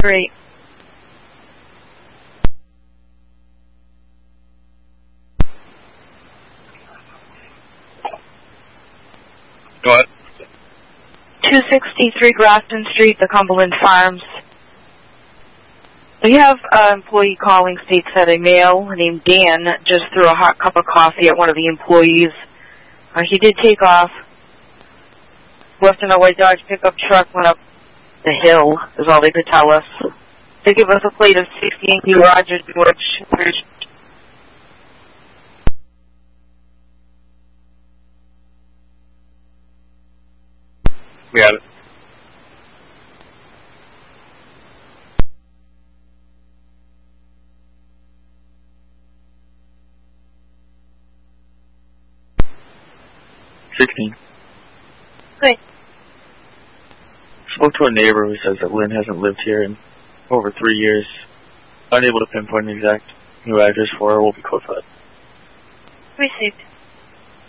Great. Go ahead. 263 Grafton Street, the Cumberland Farms. We have an employee calling, states that a male named Dan just threw a hot cup of coffee at one of the employees. He did take off, left in a white Dodge pickup truck, went up the hill, is all they could tell us. They give us a plate of 16 Rogers, George. We got it. Good. Spoke to a neighbor who says that Lynn hasn't lived here in over 3 years. Unable to pinpoint an exact new address for her. Will be codified. Received.